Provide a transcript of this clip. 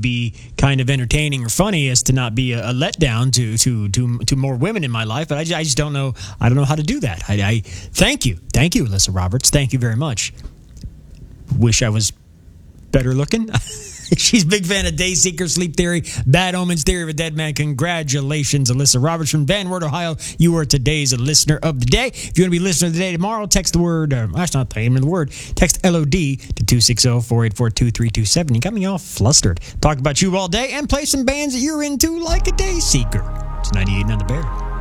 be kind of entertaining or funny as to not be a letdown to more women in my life. But I just don't know. I don't know how to do that. I thank you, Alyssa Roberts. Thank you very much. Wish I was better looking. She's a big fan of Dayseeker, Sleep Theory, Bad Omens, Theory of a Dead Man. Congratulations, Alyssa Roberts from Van Wert, Ohio. You are today's listener of the day. If you want to be listener of the day tomorrow, text the word, that's not the name of the word, text LOD to 260-484-2327. You got me all flustered. Talk about you all day and play some bands that you're into like a Dayseeker. It's 98 on the Bear.